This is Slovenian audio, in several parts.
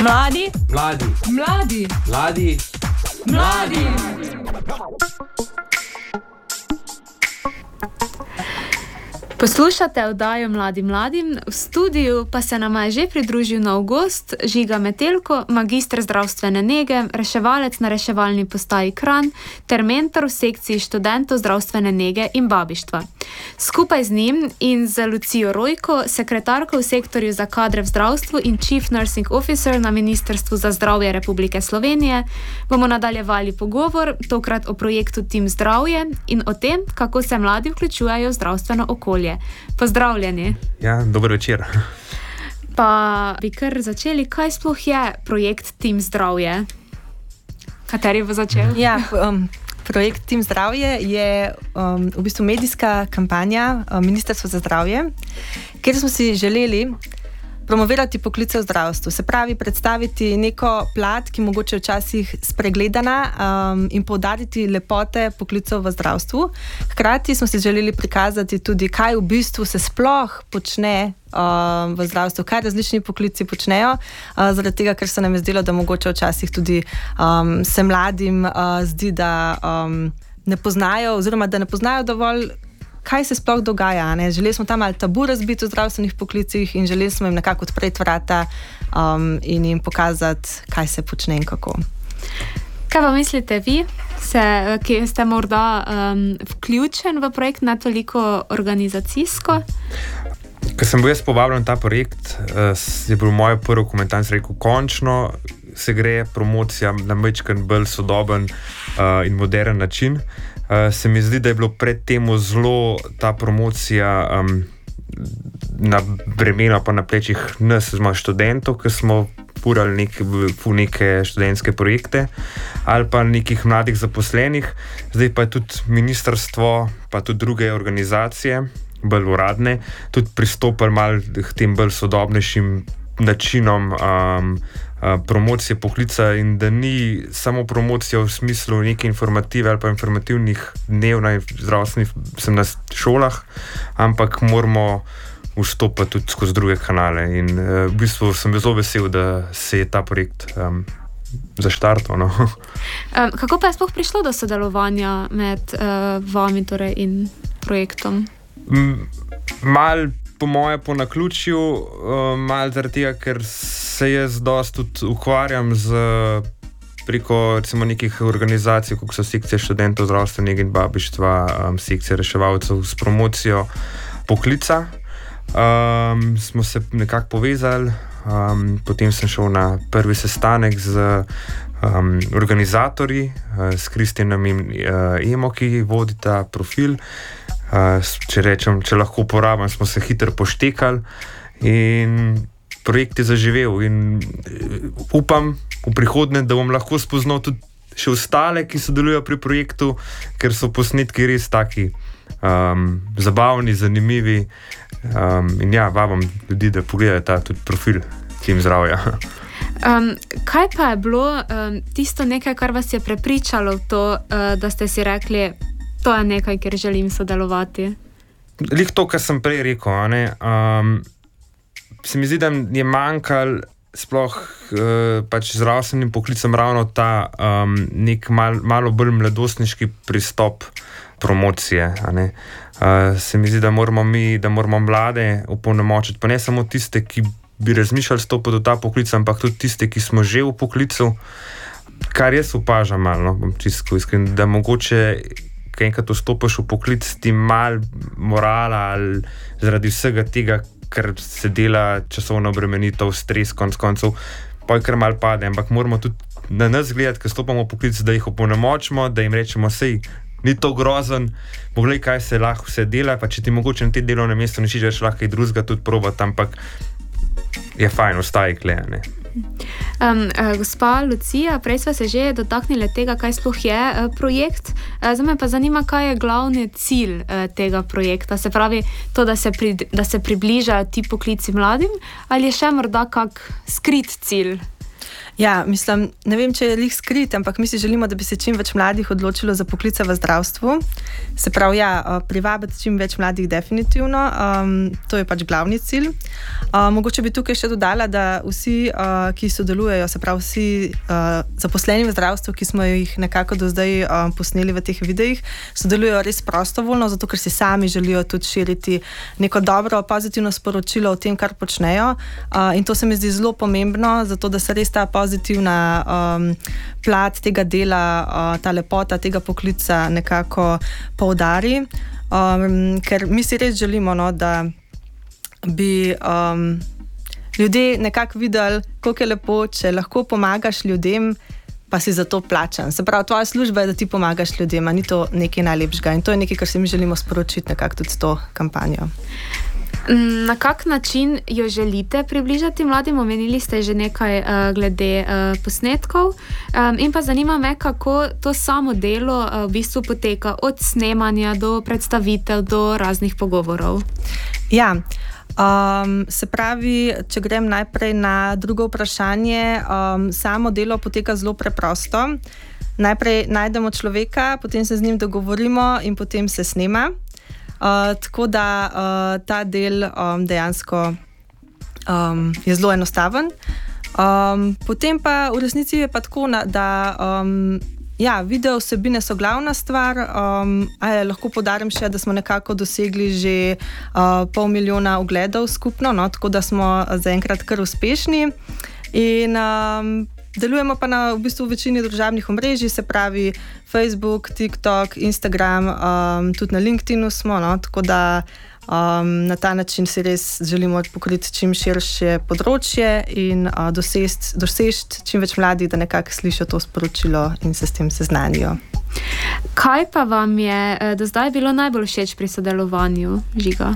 Mladi. Mladi. Mladi. Mladi. Mladi. Poslušate oddajo Mladi mladim, v studiu pa se nama je že pridružil nov gost, Žiga Metelko, magister zdravstvene nege, reševalec na reševalni postaji Kranj ter mentor v sekciji študentov zdravstvene nege in babištva. Skupaj z njim in z Lucijo Rojko, sekretarko v sektorju za kadre v zdravstvu in Chief Nursing Officer na Ministrstvu za zdravje Republike Slovenije, bomo nadaljevali pogovor, tokrat o projektu Tim zdravje in o tem, kako se mladi vključujejo v zdravstveno okolje. Pozdravljeni. Ja, dober večer. Pa bi kar začeli, kaj sploh je projekt Tim zdravje? Kateri bo začel? Ja, projekt Tim zdravje je v bistvu medijska kampanja Ministrstva za zdravje, kjer smo si želeli promovirati poklice v zdravstvu. Se pravi, predstaviti neko plat, ki mogoče včasih spregledana in poudariti lepote poklicev v zdravstvu. Hkrati smo si želeli prikazati tudi, kaj v bistvu se sploh počne v zdravstvu, kaj različni poklici počnejo, zaradi tega, ker se nam je zdelo, da mogoče včasih tudi se mladim zdi, da ne poznajo oziroma da ne poznajo dovolj, kaj se sploh dogaja. Ne? Želeli smo tam malo tabu razbiti v zdravstvenih poklicih in želeli smo jim nekako odpreti vrata in jim pokazati, kaj se počne in kako. Kaj pa mislite vi, ki ste morda vključen v projekt, ne toliko organizacijsko? Ko sem bil jaz povabljen ta projekt, je bil moj prvi komentar, sem rekel, končno se gre promocija na majčken bolj sodoben in moderen način. Se mi zdi, da je bilo pred temu zelo ta promocija na bremeno pa na plečih nas, študentov, ki smo purali neke študentske projekte ali pa nekih mladih zaposlenih. Zdaj pa je tudi ministrstvo, pa tudi druge organizacije, bolj uradne, tudi pristopili malo k tem bolj sodobnejšim načinom promocije poklica in da ni samo promocija v smislu neke informative ali pa informativnih dnev na zdravstvenih na šolah, ampak moramo vstopati tudi skozi druge kanale in v bistvu sem zelo vesel, da se je ta projekt zaštartal. No. Kako pa je sploh prišlo do sodelovanja med vami torej in projektom? Mal po moje po naključju, malo zaradi tega, ker se jaz dosti tudi ukvarjam preko recimo nekih organizacij, kot so sekcije študentov zdravstvene nege in babištva, sekcije reševalcev s promocijo poklica. Smo se nekako povezali, potem sem šel na prvi sestanek z organizatorji, s Kristjanom in Emo, ki vodita profil. Če lahko uporabim, smo se hitro poštekali in projekt je zaživel in upam v prihodnje, da bom lahko spoznal tudi še ostale, ki sodelujo pri projektu, ker so posnetki res taki zabavni, zanimivi in ja, vabam ljudi, da pogledajo ta tudi profil Tim zdravja. Kaj pa je bilo tisto nekaj, kar vas je prepričalo v to, da ste si rekli, to je nekaj, kjer želim sodelovati? Lih to, kar sem prej rekel, se mi zdi, da je manjkal sploh pač zdravstvenim poklicem ravno ta nek malo bolj mladostniški pristop promocije. Se mi zdi, da moramo mlade opolnomočiti, pa ne samo tiste, ki bi razmišljali stopiti v ta poklic, ampak tudi tiste, ki smo že v poklicu, kar jaz opažam malo, bom čisto iskren, da mogoče ko enkrat vstopiš v poklic, ti malo morala ali zaradi vsega tega, ker se dela časovna obremenitev, stres, konec koncev, pa je kar malo pade, ampak moramo tudi na nas gledati, ko stopamo v poklic, da jih opolnomočimo, da jim rečemo, sej, ni to grozen, poglej, kaj se lahko vse dela, pa če ti mogoče na te delovne mesto nečiš, več lahko kaj drugega tudi probati, ampak je fajn, ostaje kle, ne. Gospa Lucija, prej sva se že dotaknili tega, kaj sploh je projekt. Zdaj me pa zanima, kaj je glavni cilj tega projekta. Se pravi, to, da se približajo ti poklici mladim, ali je še morda kak skrit cilj? Ja, mislim, ne vem, če je lih skrit, ampak mi si želimo, da bi se čim več mladih odločilo za poklice v zdravstvu. Se pravi, privabiti čim več mladih definitivno, to je pač glavni cilj. Mogoče bi tukaj še dodala, da vsi, ki sodelujejo, se pravi vsi zaposleni v zdravstvu, ki smo jih nekako do zdaj posneli v teh videih, sodelujejo res prostovoljno, zato ker si sami želijo tudi širiti neko dobro, pozitivno sporočilo o tem, kar počnejo. In to se mi zdi zelo pomembno, zato da se res ta pozitivna plat tega dela, ta lepota tega poklica nekako poudari. Ker mi si res želimo, da bi ljudje nekako videli, koliko je lepo, če lahko pomagaš ljudem, pa si za to plačan. Se pravi, tvoja služba je, da ti pomagaš ljudem, a ni to nekaj najlepšega. In to je nekaj, kar si mi želimo sporočiti nekako tudi s to kampanjo. Na kak način jo želite približati mladim? Omenili ste že nekaj glede posnetkov. In pa zanima me, kako to samo delo v bistvu poteka od snemanja do predstavitev, do raznih pogovorov. Ja, se pravi, če grem najprej na drugo vprašanje, samo delo poteka zelo preprosto. Najprej najdemo človeka, potem se z njim dogovorimo in potem se snema. Tako da ta del dejansko je zelo enostaven. Potem pa v resnici je pa tako, da video vsebine so glavna stvar. Lahko poudarim še, da smo nekako dosegli že 500,000 ogledov skupno, tako da smo zaenkrat kar uspešni. In delujemo pa na v bistvu večini družabnih omrežij, se pravi Facebook, TikTok, Instagram, tudi na LinkedInu smo, tako da na ta način si res želimo pokriti čim širše področje in doseči čim več mladih, da nekako slišijo to sporočilo in se s tem seznanijo. Kaj pa vam je do zdaj bilo najbolj všeč pri sodelovanju, Žiga?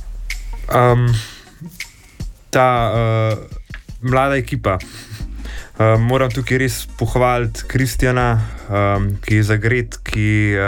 Ta mlada ekipa. Moram tukaj res pohvaliti Kristjana, ki je zagret, ki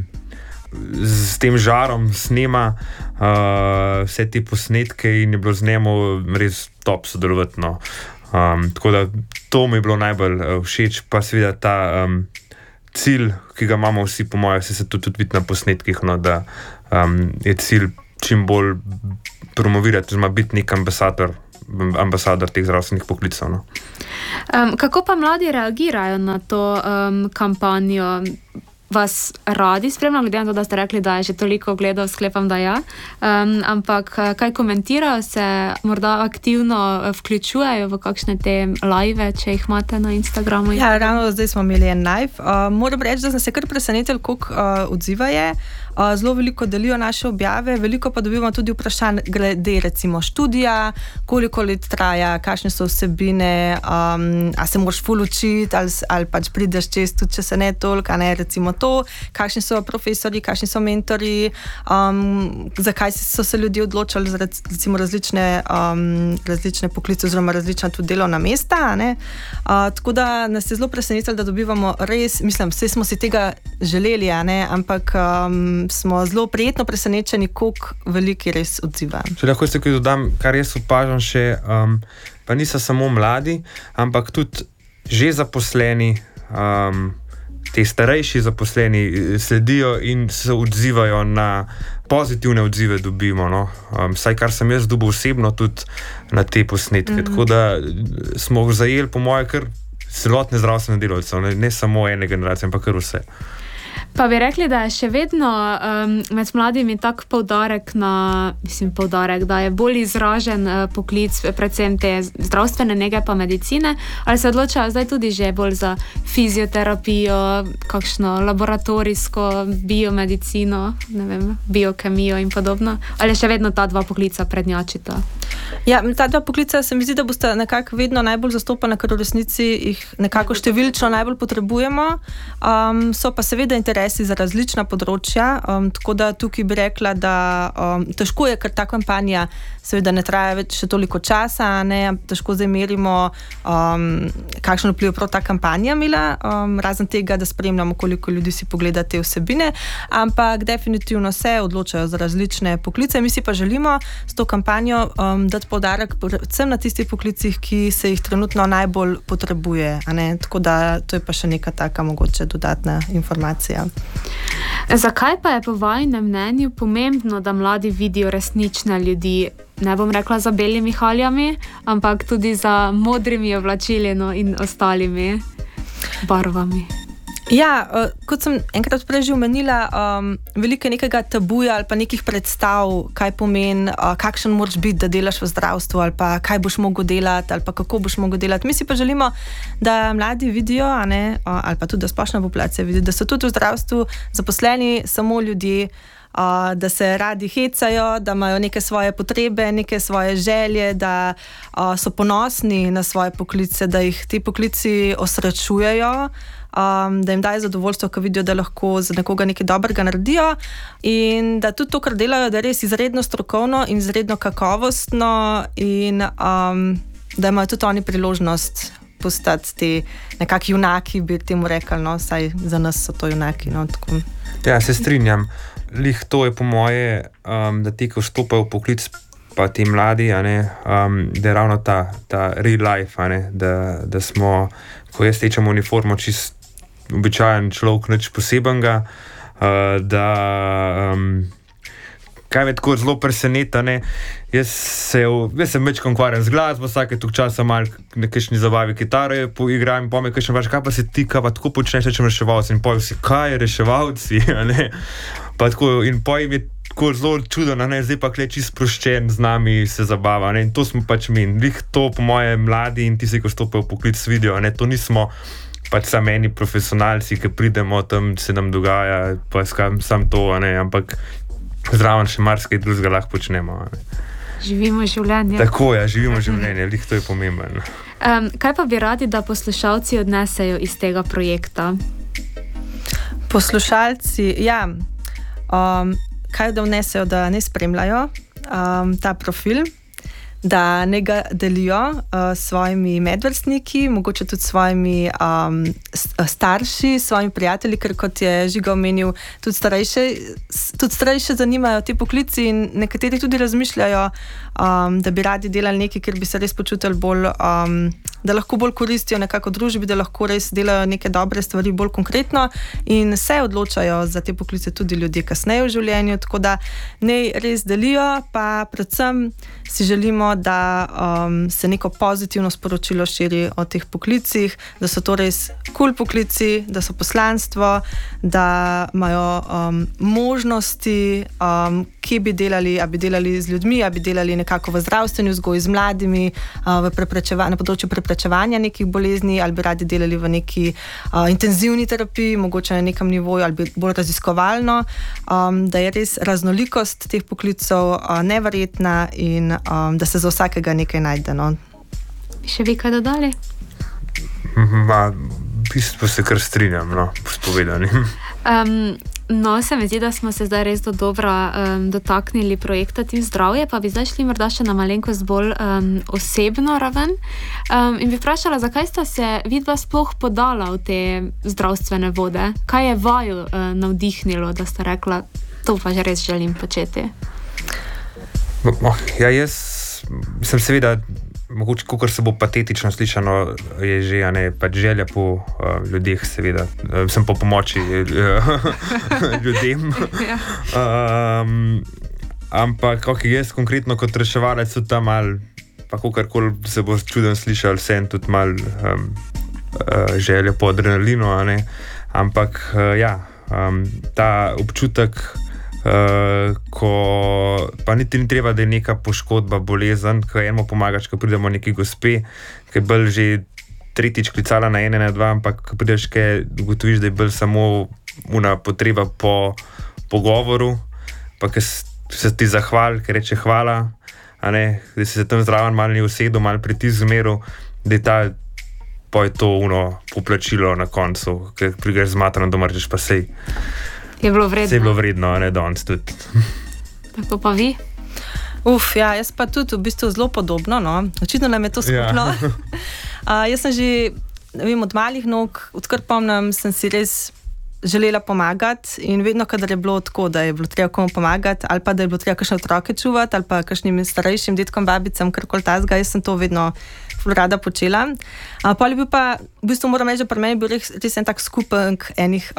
s tem žarom snema vse te posnetke in je bilo z njemu res top sodelovati. Tako da to mi je bilo najbolj všeč, pa seveda ta cilj, ki ga imamo vsi, po mojem, se tudi vidi na posnetkih, da je cilj čim bolj promovirati, oziroma biti nek ambasador teh zdravstvenih poklicev. Kako pa mladi reagirajo na to kampanjo? Vas radi spremljajo, glede na to, da ste rekli, da je že toliko ogledov, sklepam, da ja. Ampak kaj komentirajo, se morda aktivno vključujejo v kakšne te live, če jih imate na Instagramu? Ja, ravno zdaj smo imeli en live. Moram reči, da sem se kar presenetil, koliko odziva je. Zelo veliko delijo naše objave, veliko pa dobivamo tudi vprašanj glede recimo študija, koliko let traja, kakšne so vsebine, a se moraš ful učiti ali pač prideš čez, tudi če se ne toliko, recimo to, kakšni so profesori, kakšni so mentori, zakaj so se ljudje odločali za recimo različne poklice oziroma različna tudi delovna mesta. Tako da nas je zelo presenetilo, da dobivamo res, mislim, vse smo si tega želeli, ampak smo zelo prijetno presenečeni, koliko veliki res odziva. Če lahko se kaj dodam, kar jaz opažam še, pa niso samo mladi, ampak tudi že zaposleni, te starejši zaposleni sledijo in se odzivajo na pozitivne odzive dobimo. Vsaj kar sem jaz dobil osebno tudi na te posnetke. Tako da smo zajeli po moje kar celotne zdravstvene delavce, ne samo ene generacije, ampak kar vse. Pa bi rekli, da je še vedno med mladimi tak poudarek da je bolj izražen poklic, predvsem te zdravstvene nege pa medicine, ali se odločajo zdaj tudi že bolj za fizioterapijo, kakšno laboratorijsko biomedicino, ne vem, biokemijo in podobno, ali še vedno ta dva poklica prednjačita? Ja, ta dva poklica se mi zdi, da bosta nekako vedno najbolj zastopana, ker v resnici jih nekako številčno najbolj potrebujemo. So pa seveda interesi za različna področja, tako da tukaj bi rekla, da težko je, ker ta kampanja seveda ne traja več še toliko časa, težko zdaj merimo, kakšen vpliv prav ta kampanja imela, razen tega, da spremljamo, koliko ljudi si pogleda te vsebine, ampak definitivno se odločajo za različne poklice. Mi si pa želimo s to kampanjo dati dati poudarek predvsem na tistih poklicih, ki se jih trenutno najbolj potrebuje. Tako da to je pa še neka taka mogoče dodatna informacija. Zakaj pa je po vajinem mnenju pomembno, da mladi vidijo resnične ljudi? Ne bom rekla za belimi haljami, ampak tudi za modrimi oblačili in ostalimi barvami. Ja, kot sem enkrat prej že omenila, veliko je nekega tabuja ali pa nekih predstav, kaj pomeni, kakšen moraš biti, da delaš v zdravstvu, ali pa kaj boš mogel delati, ali pa kako boš mogel delati. Mi si pa želimo, da mladi vidijo, ali pa tudi da splošna populacija vidi, da so tudi v zdravstvu zaposleni samo ljudje, da se radi hecajo, da imajo neke svoje potrebe, neke svoje želje, da so ponosni na svoje poklice, da jih ti poklici osrečujejo, da jim daje zadovoljstvo, ko vidijo, da lahko za nekoga nekaj dobrega naredijo in da tudi to, kar delajo, da je res izredno strokovno in izredno kakovostno in da imajo tudi oni priložnost postati ti nekakšni junaki, bi temu rekli, saj za nas so to junaki. Tako. Ja, se strinjam. Lih to je po moje, da ti, ko vstopajo v poklic, pa ti mladi, da je ravno ta real life, da smo, ko jaz tečem uniformo, čist običajen človek, nič posebenega, da kaj me tako zelo preseneta, jaz sem večkrat ukvarjam z glasbo, vsake tok časa malo nekajšnji zabavi kitare poigram in pome, kaj pa se ti, kaj pa tako počneš, rečem reševalci in pojem si, kaj je reševalci, pa tako in pojem je tako zelo čudo, zdaj pa kle čist sproščen z nami se zabava, in to smo pač mi, lih to po moje mladi in tisti, ko stopajo v poklic vidijo, to nismo pač samo eni profesionalci, ki pridemo tam, se nam dogaja, pa sam to, ampak zraven še marsikaj drugega lahko počnemo. Živimo življenje. Tako je, živimo življenje, lih to je pomembno. Kaj pa bi radi, da poslušalci odnesejo iz tega projekta? Poslušalci, ja, kaj da vnesejo, da ne spremljajo ta profil, da ne ga delijo s svojimi medvrstniki, mogoče tudi s svojimi starši, s svojimi prijatelji, ker kot je Žiga omenil, tudi starejše zanimajo te poklici in nekateri tudi razmišljajo, da bi radi delali nekaj, ker bi se res počutili bolj, da lahko bolj koristijo nekako družbi, da lahko res delajo neke dobre stvari bolj konkretno in se odločajo za te poklice tudi ljudje kasneje v življenju, tako da ne res delijo, pa predvsem si želimo, da se neko pozitivno sporočilo širi o teh poklicih, da so to res cool poklici, da so poslanstvo, da imajo možnosti, kje bi delali, a bi delali z ljudmi, a bi delali nekako v zdravstveni vzgoji z mladimi, na področju preprečevanja nekih bolezni, ali bi radi delali v neki intenzivni terapiji, mogoče na nekem nivoju, ali bi bolj raziskovalno, da je res raznolikost teh poklicov neverjetna in da se za vsakega nekaj najde. Bi še vi kaj dodali? V bistvu se kar strinjam, s povedanim. Se mi zdi, da smo se zdaj res dobro dotaknili projekta Tim zdravje, pa bi zdaj šli morda še na malenkost bolj osebno raven in bi vprašala, zakaj sta se vidva sploh podala v te zdravstvene vode? Kaj je vaju navdihnilo, da sta rekla, to pa že res želim početi? Ja, jaz sem seveda, mogoče, kakor se bo patetično slišano, je že pač želja po ljudeh, seveda, sem po pomoči ljudem. Ampak jaz konkretno kot reševalec tudi tam mal, pa kakorkoli se bo čuden slišal, sem tudi mal želja po adrenalinu, ampak ta občutek, ko pa niti ni treba, da je neka poškodba, bolezen, ko enemu pomagaš, ko pridemo neki gospe, ki je bolj že tretjič klicala na 112, ampak ko prideš, kaj ugotoviš, da je bolj samo una potreba po pogovoru, pa ki se ti zahvali, ki reče hvala, da si se tam zraven malo ni usedel, malo pritisk zmeril, da je ta pa je to poplačilo na koncu, ker prigaš zmatran doma, rečeš pa sej. Je bilo vredno. Se je bilo vredno, danes tudi. Tako pa vi? Ja, jaz pa tudi v bistvu zelo podobno, Očitno nam je to skupno. Ja. Jaz sem že, od malih nog, odkar pomnim, sem si res želela pomagati in vedno, kadar je bilo tako, da je bilo treba komu pomagati ali pa da je bilo treba kakšne otroke čuvati ali pa kakšnim starejšim detkom, babicam, karkoli tazga, jaz sem to vedno rada počela. Pol je bil pa, v bistvu moram reči, da pri meni je bil res en tak skupek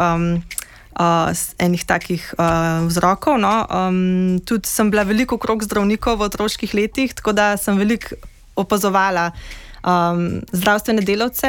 enih takih vzrokov. No. Tudi sem bila veliko okrog zdravnikov v otroških letih, tako da sem veliko opazovala zdravstvene delavce,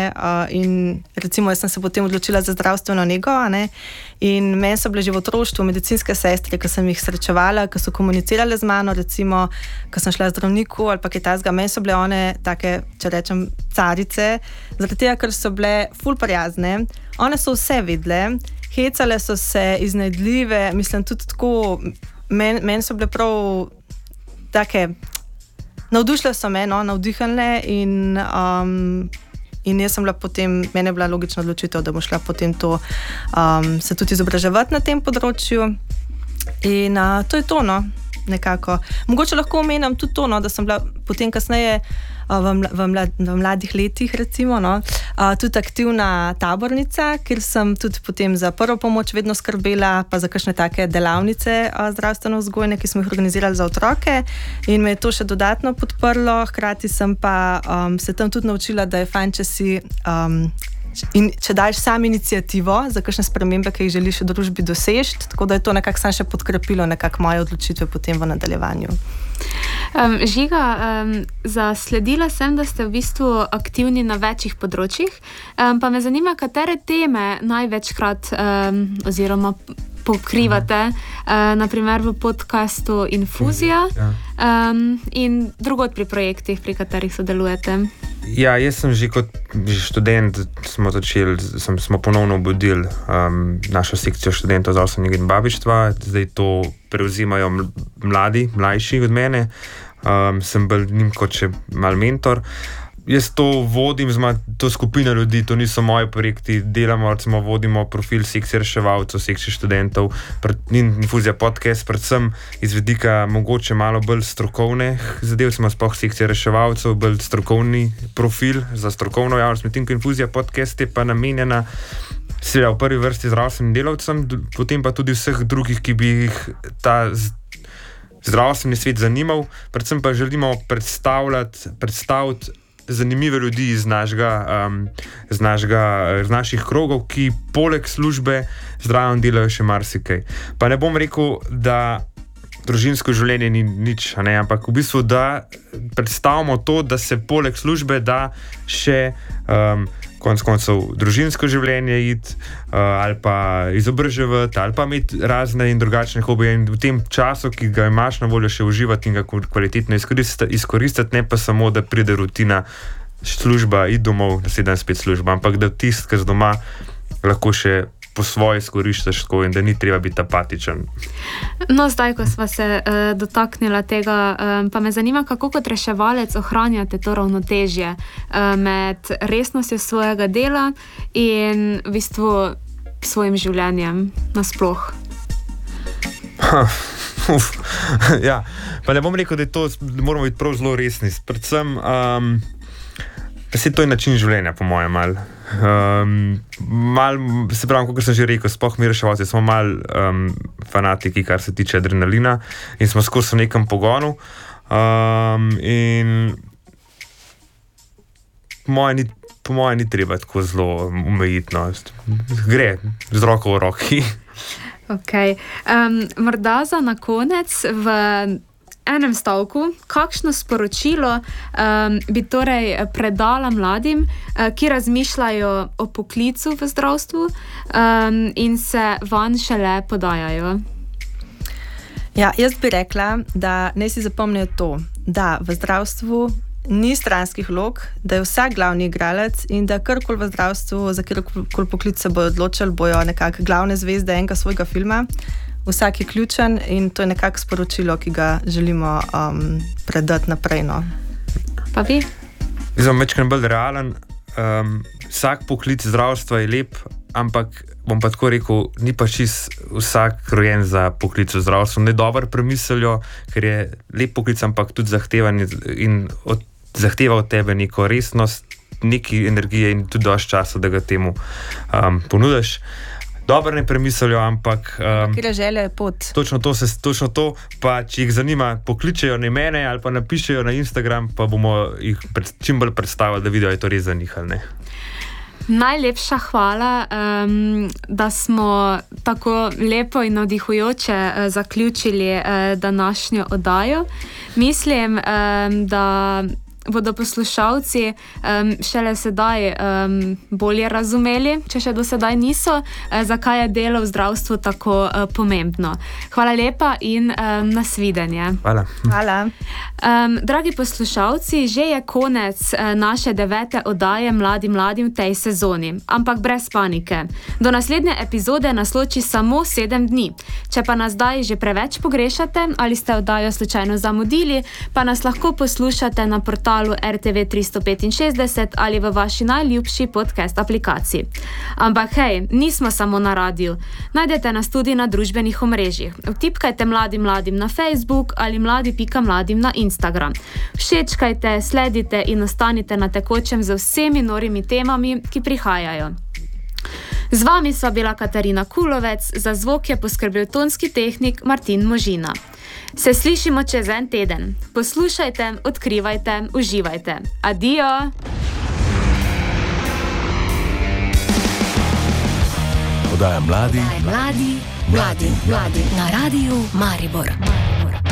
in recimo jaz sem se potem odločila za zdravstveno nego, in meni so bile že v otroštvu medicinske sestre, ki sem jih srečevala, ki so komunicirale z mano, recimo, ko sem šla zdravniku ali pa kaj takega, meni so bile one take, če rečem, carice, zaradi tega, ker so bile ful prijazne, one so vse vedle, hecale so se, iznajdljive, mislim tudi tako, meni so bile prav take, navdušile so me, navdihnile in jaz sem bila potem, meni je bila logična odločitev, da bom šla potem to se tudi izobraževati na tem področju in to je to, nekako. Mogoče lahko omenjam tudi to, da sem bila potem kasneje v mladih letih, recimo, tudi aktivna tabornica, kjer sem tudi potem za prvo pomoč vedno skrbela, pa za kakšne take delavnice zdravstveno vzgojne, ki smo jih organizirali za otroke in me je to še dodatno podprlo, hkrati sem pa se tam tudi naučila, da je fajn, če si in če daš sam inicijativo za kakšne spremembe, ki jih želiš v družbi doseči, tako da je to nekako sam še podkrepilo nekako moje odločitve potem v nadaljevanju. Žiga, zasledila sem, da ste v bistvu aktivni na večjih področjih, pa me zanima, katere teme največkrat oziroma pokrivate, naprimer v podcastu Infuzija in drugod pri projektih, pri katerih sodelujete. Ja, jaz sem že kot študent, smo ponovno obudili našo sekcijo študentov zdravstvenega nege in babištva, zdaj to prevzimajo mlajši od mene, sem bil njim kot še mal mentor. Jaz to vodim, to skupina ljudi, to niso moji projekti, delamo, recimo vodimo profil sekcije reševalcev, sekcije študentov in Infuzija podcast, predvsem iz vidika mogoče malo bolj strokovne zadev, smo sploh sekcije reševalcev, bolj strokovni profil za strokovno javnost, medtem ko Infuzija podcast je pa namenjena seveda v prvi vrsti zdravstvenim delavcem, potem pa tudi vseh drugih, ki bi jih ta zdravstveni svet zanimal, predvsem pa želimo predstaviti zanimive ljudi iz naših krogov, ki poleg službe zraven delajo še marsikaj. Pa ne bom rekel, da družinsko življenje ni nič, ampak v bistvu, da predstavimo to, da se poleg službe da še konec koncev družinsko življenje iti ali pa izobraževati ali pa imeti razne in drugačne hobije in v tem času, ki ga imaš na voljo, še uživati in ga kvalitetno izkoristiti, ne pa samo, da pride rutina, služba, iti domov, naslednji spet služba, ampak da tisti, ki z doma lahko še po svoje izkoriščaš tako in da ni treba biti apatičen. No, zdaj, ko sva se dotaknila tega, pa me zanima, kako kot reševalec ohranjate to ravnotežje med resnostjo svojega dela in v bistvu svojim življenjem nasploh. Ja, pa ne bom rekel, da moramo biti prav zelo resni. Predvsem to je način življenja, po mojem, se pravi, kot sem že rekel, sploh mi reševalci smo mal fanatiki, kar se tiče adrenalina in smo skozi v nekem pogonu in po mojem ni treba tako zelo omejitno, gre z roko v roki. Ok, morda za na konec v enem stavku, kakšno sporočilo bi torej predala mladim, ki razmišljajo o poklicu v zdravstvu in se vanj šele podajajo? Ja, jaz bi rekla, da naj si zapomnijo to, da v zdravstvu ni stranskih vlog, da je vsak glavni igralec in da karkoli v zdravstvu, za kjerkoli poklic se bojo odločili, bojo nekako glavne zvezde enega svojega filma. Vsak je ključen in to je nekako sporočilo, ki ga želimo predati naprej. Pa vi? Jaz sem večkrat bolj realen. Vsak poklic zdravstva je lep, ampak bom pa tako rekel, ni pa čist vsak rojen za poklic v zdravstvu. Ne dobro premislijo, ker je lep poklic, ampak tudi zahtevan in zahteva od tebe neko resnost, neki energije in tudi dosti časa, da ga temu ponudiš. dobro ne premislijo, ampak kjer želja je pot. Točno to, pa če jih zanima, pokličejo ne mene ali pa napišejo na Instagram, pa bomo jih čim bolj predstavili, da vidijo, je to res za njih ali ne. Najlepša hvala, da smo tako lepo in navdihujoče zaključili današnjo oddajo. Mislim, da bodo poslušalci šele sedaj bolje razumeli, če še do sedaj niso, zakaj je delo v zdravstvu tako pomembno. Hvala lepa in nasvidenje. Hvala. Dragi poslušalci, že je konec naše 9. oddaje Mladim v tej sezoni, ampak brez panike. Do naslednje epizode nas loči samo 7 dni. Če pa nas zdaj že preveč pogrešate ali ste oddajo slučajno zamudili, pa nas lahko poslušate na portalu RTV 365 ali v vaši najljubši podcast aplikaciji. Ampak hej, nismo samo na radiju. Najdete nas tudi na družbenih omrežjih. Vtipkajte Mladim na Facebook ali mladi.mladim na Instagram. Všečkajte, sledite in ostanite na tekočem z vsemi norimi temami, ki prihajajo. Z vami sva bila Katarina Kulovec, za zvok je poskrbel tonski tehnik Martin Možina. Se slišimo čez en teden. Poslušajte, odkrivajte, uživajte. Adijo! Oddaja Mladi na Radiju Maribor.